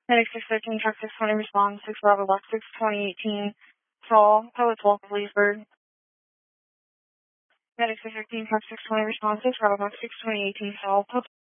Medic 613, truck 620, respond 6 Bravo Block 6, 2018, Saul, Poets Walk, Leesburg. Medic 613, truck 620, respond 6 Bravo Block 6, 2018, Saul,